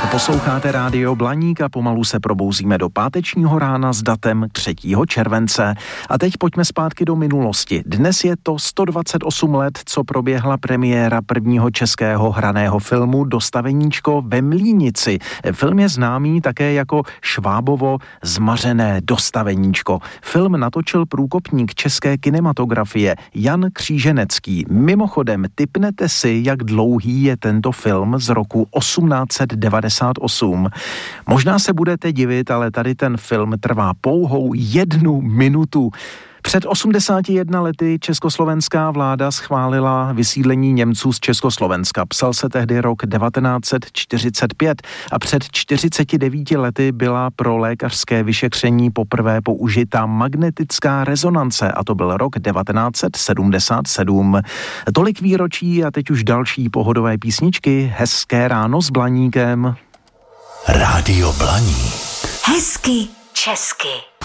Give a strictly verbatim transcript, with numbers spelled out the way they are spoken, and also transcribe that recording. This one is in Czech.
Posloucháte Rádio Blaník a pomalu se probouzíme do pátečního rána s datem třetího července. A teď pojďme zpátky do minulosti. Dnes je to sto dvacet osm let, co proběhla premiéra prvního českého hraného filmu Dostaveníčko ve Mlínici. Film je známý také jako Švábovo zmařené dostaveníčko. Film natočil průkopník české kinematografie Jan Kříženecký. Mimochodem, tipnete si, jak dlouhý je tento film z roku osmnáct set devadesát osm. Možná se budete divit, ale tady ten film trvá pouhou jednu minutu. Před osmdesáti jedna lety československá vláda schválila vysídlení Němců z Československa. Psal se tehdy rok devatenáct set čtyřicet pět a před čtyřiceti devíti lety byla pro lékařské vyšetření poprvé použita magnetická rezonance a to byl rok devatenáct set sedmdesát sedm. Tolik výročí a teď už další pohodové písničky. Hezké ráno s Blaníkem. Rádio Blaník. Hezky česky.